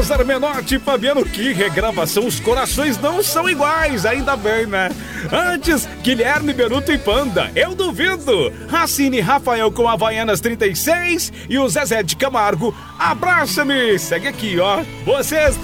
César Menotti e Fabiano, que regravação, os corações não são iguais, ainda bem, né? Antes, Guilherme Beruto e Panda, eu duvido. Racine e Rafael com Havaianas 36 e o Zezé de Camargo, Abraça-me. Segue aqui, ó. Vocês